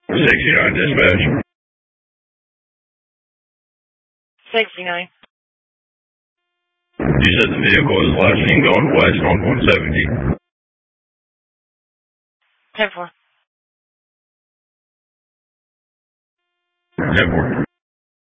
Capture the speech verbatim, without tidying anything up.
sixty-nine dispatch. sixty-nine. You said the vehicle is last seen going west on one seventy. ten four. ten four.